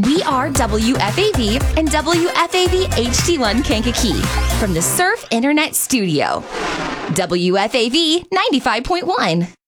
We are WFAV and WFAV HD1 Kankakee from the Surf Internet Studio. WFAV 95.1.